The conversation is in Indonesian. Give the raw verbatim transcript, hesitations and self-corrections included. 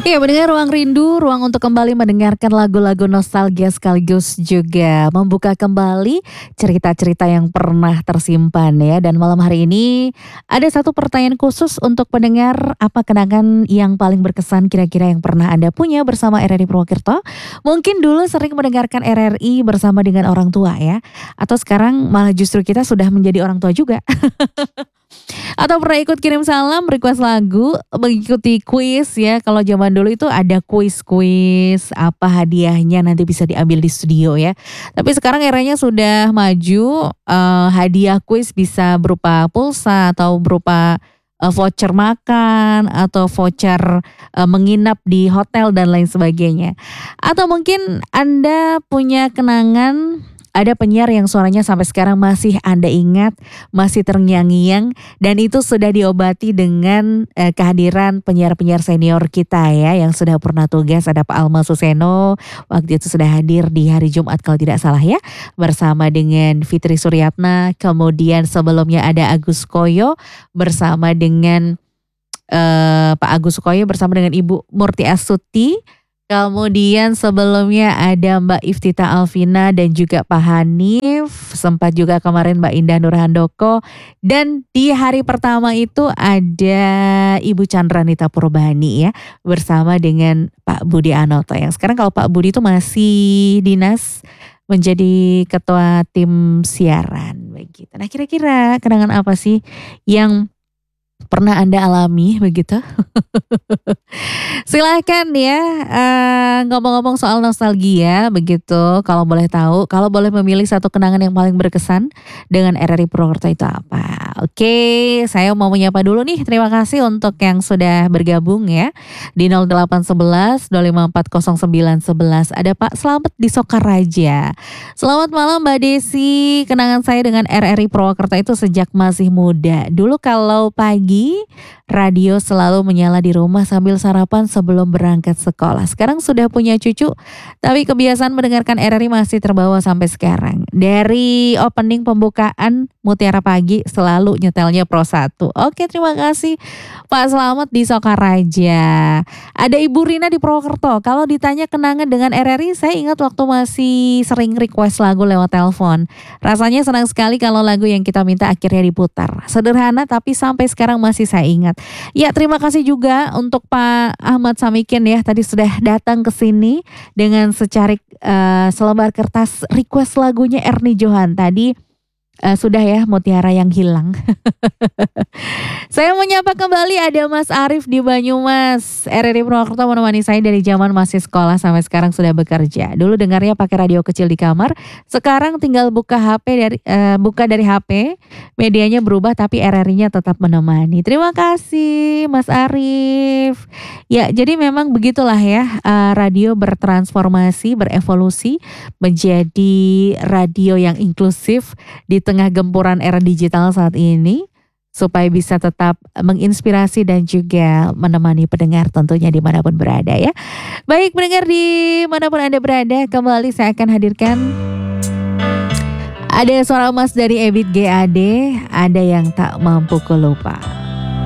Ya, mendengar Ruang Rindu, ruang untuk kembali mendengarkan lagu-lagu nostalgia sekaligus juga membuka kembali cerita-cerita yang pernah tersimpan ya. Dan malam hari ini ada satu pertanyaan khusus untuk pendengar, apa kenangan yang paling berkesan kira-kira yang pernah Anda punya bersama R R I Purwokerto? Mungkin dulu sering mendengarkan R R I bersama dengan orang tua ya, atau sekarang malah justru kita sudah menjadi orang tua juga. Atau pernah ikut kirim salam, request lagu, mengikuti kuis ya. Kalau zaman dulu itu ada kuis-kuis, apa hadiahnya nanti bisa diambil di studio ya. Tapi sekarang eranya sudah maju, eh, hadiah kuis bisa berupa pulsa atau berupa eh, voucher makan atau voucher eh, menginap di hotel dan lain sebagainya. Atau mungkin Anda punya kenangan ada penyiar yang suaranya sampai sekarang masih Anda ingat, masih terngiang-ngiang, dan itu sudah diobati dengan eh, kehadiran penyiar-penyiar senior kita ya, yang sudah pernah tugas. Ada Pak Alma Suseno, waktu itu sudah hadir di hari Jumat kalau tidak salah ya, bersama dengan Fitri Suryatna. Kemudian sebelumnya ada Agus Koyo bersama dengan eh, Pak Agus Koyo bersama dengan Ibu Murti Astuti. Kemudian sebelumnya ada Mbak Iftita Alvina dan juga Pak Hanif. Sempat juga kemarin Mbak Indah Nurhandoko. Dan di hari pertama itu ada Ibu Chandranita Purbani ya, bersama dengan Pak Budi Anoto. Yang sekarang kalau Pak Budi itu masih dinas menjadi ketua tim siaran begitu. Nah, kira-kira kenangan apa sih yang pernah Anda alami begitu? Silahkan ya, eh, ngomong-ngomong soal nostalgia begitu, kalau boleh tahu, kalau boleh memilih satu kenangan yang paling berkesan dengan R R I Purwokerto itu apa? Oke, saya mau menyapa dulu nih, terima kasih untuk yang sudah bergabung ya di nol delapan satu satu dua lima empat nol sembilan satu satu. Ada Pak Slamet di Sokaraja. Selamat malam Mbak Desi, kenangan saya dengan R R I Purwokerto itu sejak masih muda. Dulu kalau pagi radio selalu menyala di rumah sambil sarapan sebelum berangkat sekolah. Sekarang sudah punya cucu, tapi kebiasaan mendengarkan R R I masih terbawa sampai sekarang. Dari opening pembukaan Mutiara Pagi selalu nyetelnya Pro satu. Oke, terima kasih Pak Slamet di Sokaraja. Ada Ibu Rina di Purwokerto. Kalau ditanya kenangan dengan R R I, saya ingat waktu masih sering request lagu lewat telepon. Rasanya senang sekali kalau lagu yang kita minta akhirnya diputar. Sederhana tapi sampai sekarang masih saya ingat. Ya, terima kasih juga untuk Pak Ahmad Samikin ya, tadi sudah datang ke sini dengan secarik uh, selembar kertas request lagunya Erni Johan. Tadi uh, sudah ya, Mutiara yang hilang. Saya menyapa kembali ada Mas Arief di Banyumas. R R I Purwokerto menemani saya dari zaman masih sekolah sampai sekarang sudah bekerja. Dulu dengarnya pakai radio kecil di kamar, sekarang tinggal buka H P dari uh, buka dari H P. Medianya berubah tapi R R I-nya tetap menemani. Terima kasih Mas Arief. Ya, jadi memang begitulah ya, uh, radio bertransformasi, berevolusi menjadi radio yang inklusif di tengah gempuran era digital saat ini, supaya bisa tetap menginspirasi dan juga menemani pendengar tentunya dimanapun berada ya. Baik pendengar dimanapun Anda berada, kembali saya akan hadirkan ada suara emas dari Ebit G A D, ada yang tak mampu ku lupa.